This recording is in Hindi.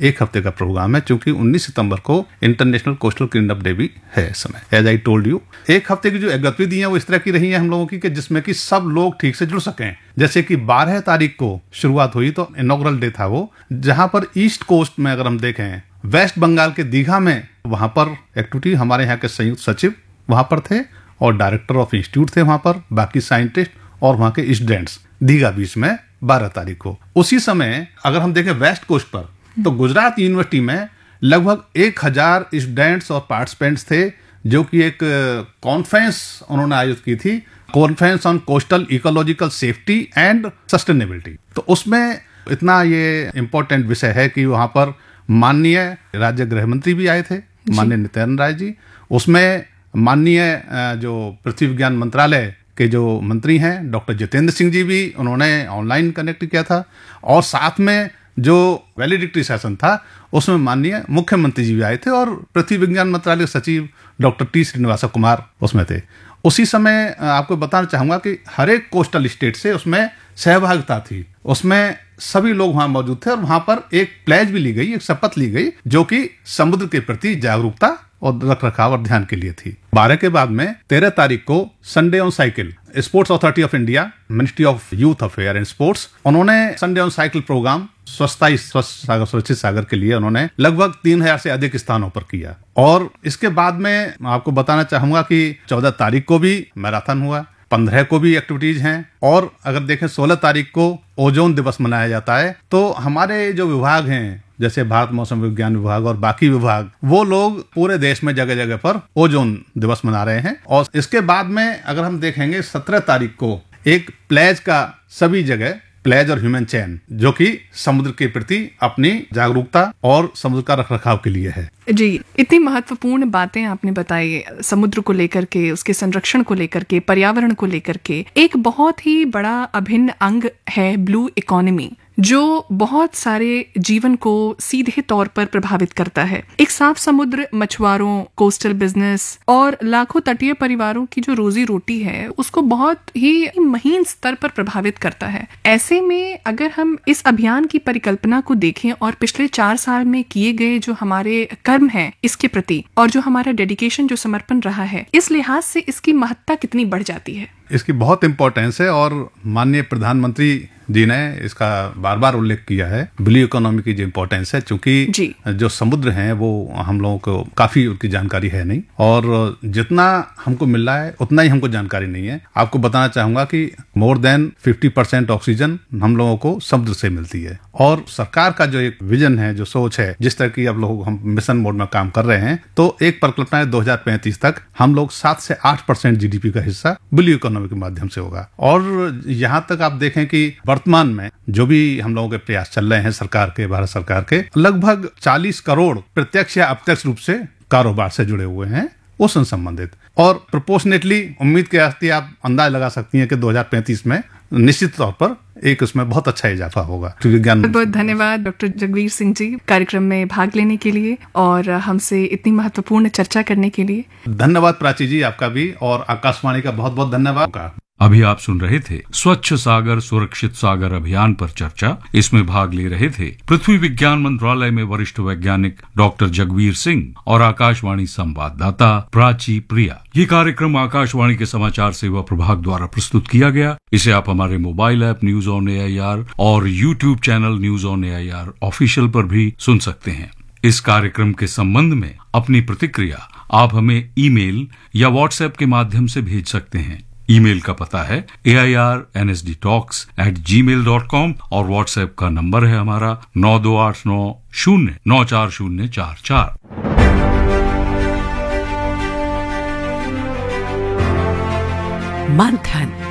1 हफ्ते का प्रोग्राम है, क्योंकि 19 सितंबर को international coastal clean up day भी है इस समय। एज आई टोल्ड यू, 1 हफ्ते की जो गतिविधियां वो इस तरह की रही हैं हम लोगों की, कि जिसमें कि सब लोग ठीक से जुड़ सकें। जैसे कि 12 तारीख को शुरुआत हुई, तो इनॉग्रल डे था वो, जहां पर ईस्ट कोस्ट में अगर हम देखें, वेस्ट बंगाल के दीघा में, वहां पर एक्टिविटी हमारे यहाँ के संयुक्त सचिव वहां पर थे और डायरेक्टर ऑफ इंस्टीट्यूट थे वहां पर, बाकी साइंटिस्ट और वहां के स्टूडेंट्स, दीघा बीच में 12 तारीख को। उसी समय अगर हम देखें वेस्ट कोस्ट पर, तो गुजरात यूनिवर्सिटी में लगभग 1000 स्टूडेंट्स और पार्टिसिपेंट्स थे, जो कि एक कॉन्फ्रेंस उन्होंने आयोजित की थी, conference on coastal ecological safety and sustainability. तो उसमें इतना ये इम्पोर्टेंट विषय है कि वहां पर माननीय राज्य गृह मंत्री भी आए थे, माननीय नित्यानंद राय जी, उसमें माननीय जो पृथ्वी विज्ञान मंत्रालय के जो मंत्री हैं डॉक्टर जितेंद्र सिंह जी भी, उन्होंने ऑनलाइन कनेक्ट किया था, और साथ में जो वैलिडिटी सेशन था उसमें माननीय मुख्यमंत्री जी भी आए थे, और पृथ्वी विज्ञान मंत्रालय सचिव डॉक्टर टी श्रीनिवास कुमार उसमें थे। उसी समय आपको बताना चाहूंगा कि हर एक कोस्टल स्टेट से उसमें सहभागिता थी, उसमें सभी लोग वहां मौजूद थे, और वहां पर एक प्लेज भी ली गई, एक शपथ ली गई, जो कि समुद्र के प्रति जागरूकता और रख रखाव और ध्यान के लिए थी। 12 के बाद में 13 तारीख को Sunday on cycle, sports authority of India, ministry of youth affair and sports, उन्होंने संडे ऑन साइकिल प्रोग्राम स्वच्छ सागर सुरक्षित सागर के लिए उन्होंने लगभग 3000 से अधिक स्थानों पर किया। और इसके बाद में आपको बताना चाहूंगा कि 14 तारीख को भी मैराथन हुआ, 15 को भी एक्टिविटीज हैं, और अगर देखें 16 तारीख को ओजोन दिवस मनाया जाता है। तो हमारे जो विभाग हैं, जैसे भारत मौसम विज्ञान विभाग और बाकी विभाग, वो लोग पूरे देश में जगह जगह पर ओजोन दिवस मना रहे हैं। और इसके बाद में अगर हम देखेंगे 17 तारीख को एक प्लेज का सभी जगह, प्लेज और ह्यूमन चैन, जो कि समुद्र के प्रति अपनी जागरूकता और समुद्र का रखरखाव के लिए है। जी, इतनी महत्वपूर्ण बातें आपने बताई समुद्र को लेकर के, उसके संरक्षण को लेकर के, पर्यावरण को लेकर के। एक बहुत ही बड़ा अभिन्न अंग है ब्लू इकोनॉमी, जो बहुत सारे जीवन को सीधे तौर पर प्रभावित करता है। एक साफ समुद्र, मछुआरों, कोस्टल बिजनेस और लाखों तटीय परिवारों की जो रोजी रोटी है, उसको बहुत ही महीन स्तर पर प्रभावित करता है। ऐसे में अगर हम इस अभियान की परिकल्पना को देखें और पिछले 4 साल में किए गए जो हमारे कर्म हैं इसके प्रति, और जो हमारा डेडिकेशन, जो समर्पण रहा है, इस लिहाज से इसकी महत्ता कितनी बढ़ जाती है? इसकी बहुत इंपॉर्टेंस है, और माननीय प्रधानमंत्री जी ने इसका बार बार उल्लेख किया है, ब्लू इकोनॉमी की जो इम्पोर्टेंस है, क्योंकि जो समुद्र हैं वो हम लोगों को काफी उनकी जानकारी है नहीं, और जितना हमको मिल रहा है उतना ही हमको जानकारी नहीं है। आपको बताना चाहूंगा कि मोर देन 50% ऑक्सीजन हम लोगों को समुद्र से मिलती है, और सरकार का जो एक विजन है, जो सोच है, जिस तरह की अब लोग हम मिशन मोड में काम कर रहे हैं, तो एक परिकल्पना है 2035 तक हम लोग 7 से 8% जीडीपी का हिस्सा ब्लू इकोनॉमी के माध्यम से होगा। और यहाँ तक आप देखें कि वर्तमान में जो भी हम लोगों के प्रयास चल रहे हैं सरकार के, भारत सरकार के, लगभग 40 करोड़ प्रत्यक्ष या अप्रत्यक्ष रूप से कारोबार से जुड़े हुए हैं ओशन संबंधित, और प्रोपोर्शनेटली उम्मीद के आस्ते आप अंदाज लगा सकती हैं कि 2035 में निश्चित तौर पर एक उसमें बहुत अच्छा इजाफा होगा। बहुत धन्यवाद डॉक्टर जगवीर सिंह जी, कार्यक्रम में भाग लेने के लिए और हमसे इतनी महत्वपूर्ण चर्चा करने के लिए। धन्यवाद प्राची जी, आपका भी, और आकाशवाणी का बहुत बहुत धन्यवाद। अभी आप सुन रहे थे स्वच्छ सागर सुरक्षित सागर अभियान पर चर्चा। इसमें भाग ले रहे थे पृथ्वी विज्ञान मंत्रालय में वरिष्ठ वैज्ञानिक डॉक्टर जगवीर सिंह और आकाशवाणी संवाददाता प्राची प्रिया। ये कार्यक्रम आकाशवाणी के समाचार सेवा प्रभाग द्वारा प्रस्तुत किया गया। इसे आप हमारे mobile app news on AIR और YouTube channel news on AIR official पर भी सुन सकते हैं। इस कार्यक्रम के संबंध में अपनी प्रतिक्रिया आप हमें ईमेल या व्हाट्सएप के माध्यम से भेज सकते हैं। ईमेल का पता है AIRNSDtalks@gmail.com और व्हाट्सएप का नंबर है हमारा 9289094044। मंथन